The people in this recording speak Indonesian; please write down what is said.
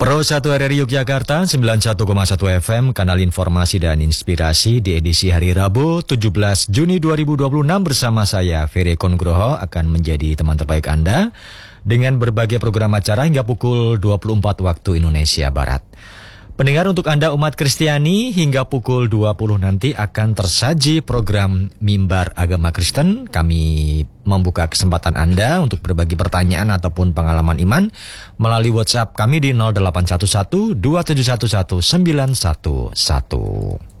Pro 1 RRI Yogyakarta 91,1 FM, kanal informasi dan inspirasi di edisi hari Rabu 17 Juni 2026 bersama saya Ferry Kongroho akan menjadi teman terbaik Anda dengan berbagai program acara hingga pukul 24 waktu Indonesia Barat. Pendengar, untuk Anda umat Kristiani, hingga pukul 20 nanti akan tersaji program Mimbar Agama Kristen. Kami membuka kesempatan Anda untuk berbagi pertanyaan ataupun pengalaman iman melalui WhatsApp kami di 0811 2711 911.